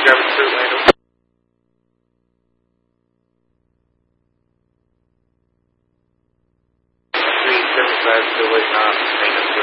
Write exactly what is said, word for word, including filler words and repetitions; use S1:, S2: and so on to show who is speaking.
S1: Grab a through later. three seventy-five, still waiting on main